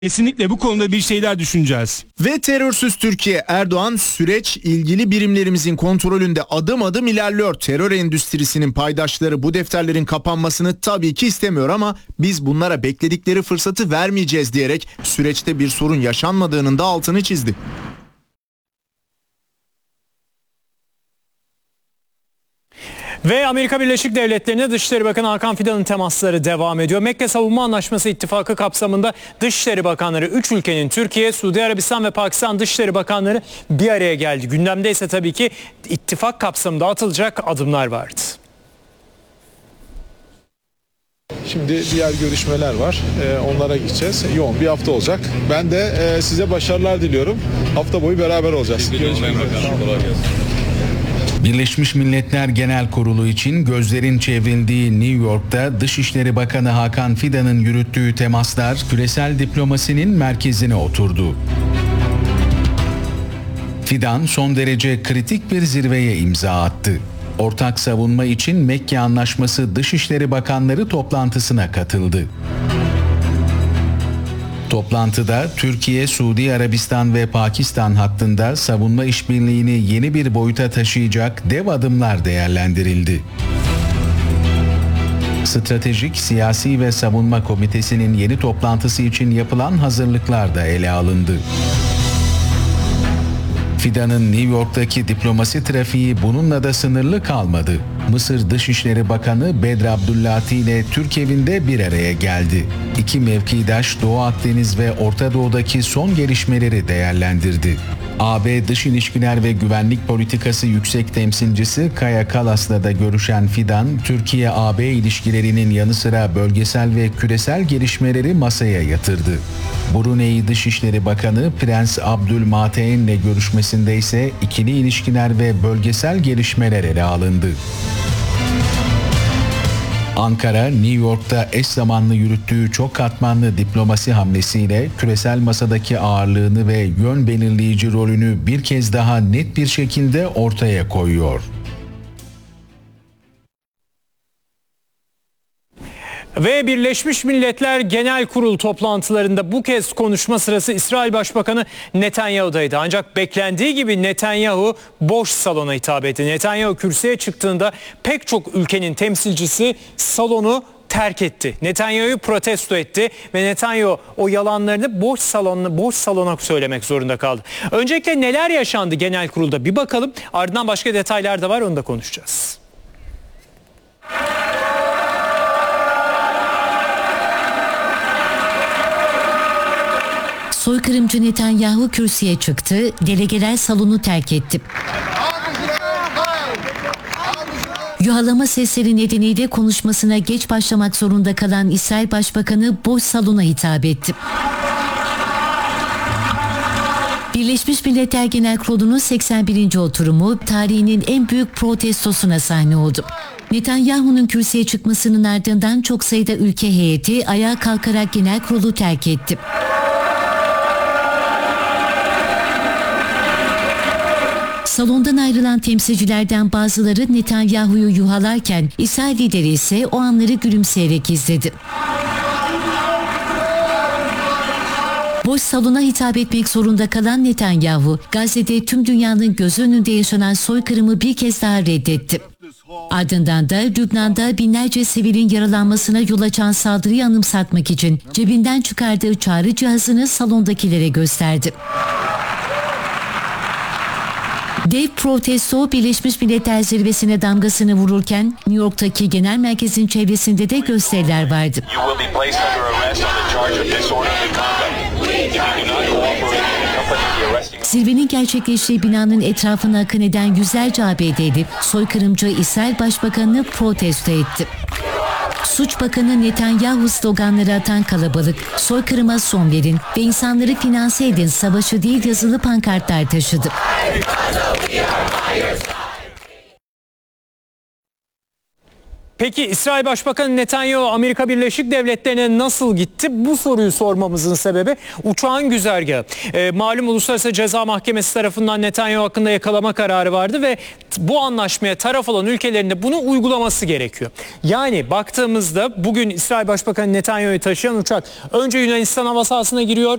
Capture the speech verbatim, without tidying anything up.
Kesinlikle bu konuda bir şeyler düşüneceğiz. Ve terörsüz Türkiye, Erdoğan, süreç ilgili birimlerimizin kontrolünde adım adım ilerliyor. Terör endüstrisinin paydaşları bu defterlerin kapanmasını tabii ki istemiyor ama biz bunlara bekledikleri fırsatı vermeyeceğiz diyerek süreçte bir sorun yaşanmadığının da altını çizdi. Ve Amerika Birleşik Devletleri'ne Dışişleri Bakanı Hakan Fidan'ın temasları devam ediyor. Mekke Savunma Anlaşması ittifakı kapsamında Dışişleri Bakanları üç ülkenin Türkiye, Suudi Arabistan ve Pakistan Dışişleri Bakanları bir araya geldi. Gündemde ise tabii ki ittifak kapsamında atılacak adımlar vardı. Şimdi diğer görüşmeler var. Ee, onlara gideceğiz. Yoğun bir hafta olacak. Ben de e, size başarılar diliyorum. Hafta boyu beraber olacağız. Birleşmiş Milletler Genel Kurulu için gözlerin çevrildiği New York'ta Dışişleri Bakanı Hakan Fidan'ın yürüttüğü temaslar küresel diplomasinin merkezine oturdu. Fidan son derece kritik bir zirveye imza attı. Ortak savunma için Mekke Anlaşması Dışişleri Bakanları toplantısına katıldı. Toplantıda Türkiye, Suudi Arabistan ve Pakistan hattında savunma işbirliğini yeni bir boyuta taşıyacak dev adımlar değerlendirildi. Stratejik, Siyasi ve Savunma Komitesi'nin yeni toplantısı için yapılan hazırlıklar da ele alındı. Fidan'ın New York'taki diplomasi trafiği bununla da sınırlı kalmadı. Mısır Dışişleri Bakanı Bedr Abdülati ile Türk evinde bir araya geldi. İki mevkidaş Doğu Akdeniz ve Orta Doğu'daki son gelişmeleri değerlendirdi. A B Dış İlişkiler ve Güvenlik Politikası Yüksek Temsilcisi Kaja Kallas'la da görüşen Fidan, Türkiye-A B ilişkilerinin yanı sıra bölgesel ve küresel gelişmeleri masaya yatırdı. Brunei Dışişleri Bakanı Prens Abdülmatein ile görüşmesinde ise ikili ilişkiler ve bölgesel gelişmeler ele alındı. Ankara, New York'ta eş zamanlı yürüttüğü çok katmanlı diplomasi hamlesiyle küresel masadaki ağırlığını ve yön belirleyici rolünü bir kez daha net bir şekilde ortaya koyuyor. Ve Birleşmiş Milletler Genel Kurul toplantılarında bu kez konuşma sırası İsrail Başbakanı Netanyahu'daydı. Ancak beklendiği gibi Netanyahu boş salona hitap etti. Netanyahu kürsüye çıktığında pek çok ülkenin temsilcisi salonu terk etti. Netanyahu'yu protesto etti ve Netanyahu o yalanlarını boş salona, boş salona söylemek zorunda kaldı. Öncelikle neler yaşandı genel kurulda bir bakalım. Ardından başka detaylar da var, onu da konuşacağız. Soykırımcı Netanyahu kürsüye çıktı, delegeler salonu terk etti. Yuhalama sesleri nedeniyle konuşmasına geç başlamak zorunda kalan İsrail Başbakanı boş salona hitap etti. Birleşmiş Milletler Genel Kurulu'nun seksen birinci oturumu tarihinin en büyük protestosuna sahne oldu. Netanyahu'nun kürsüye çıkmasının ardından çok sayıda ülke heyeti ayağa kalkarak genel kurulu terk etti. Salondan ayrılan temsilcilerden bazıları Netanyahu'yu yuhalarken İsrail lideri ise o anları gülümseyerek izledi. Boş salona hitap etmek zorunda kalan Netanyahu, Gazze'de tüm dünyanın göz önünde yaşanan soykırımı bir kez daha reddetti. Ardından da Lübnan'da binlerce sivilin yaralanmasına yol açan saldırıyı anımsatmak için cebinden çıkardığı çağrı cihazını salondakilere gösterdi. Dev protesto Birleşmiş Milletler Zirvesi'ne damgasını vururken New York'taki genel merkezin çevresinde de gösteriler vardı. Zirvenin gerçekleştiği binanın etrafına akın eden yüzlerce A B D'li soykırımcı İsrail Başbakanı'nı protesto etti. Suç Bakanı Netanyahu sloganları atan kalabalık, soykırıma son verin ve insanları finanse edin savaşı değil yazılı pankartlar taşıdı. Peki İsrail Başbakanı Netanyahu Amerika Birleşik Devletleri'ne nasıl gitti? Bu soruyu sormamızın sebebi uçağın güzergahı. E, malum Uluslararası Ceza Mahkemesi tarafından Netanyahu hakkında yakalama kararı vardı ve bu anlaşmaya taraf olan ülkelerin de bunu uygulaması gerekiyor. Yani baktığımızda bugün İsrail Başbakanı Netanyahu'yu taşıyan uçak önce Yunanistan hava sahasına giriyor.